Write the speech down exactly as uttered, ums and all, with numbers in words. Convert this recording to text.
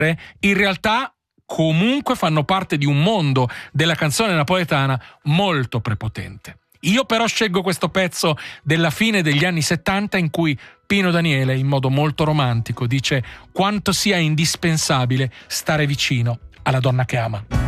in realtà comunque fanno parte di un mondo della canzone napoletana molto prepotente. Io però scelgo questo pezzo della fine degli anni settanta in cui Pino Daniele, in modo molto romantico, dice quanto sia indispensabile stare vicino alla donna che ama.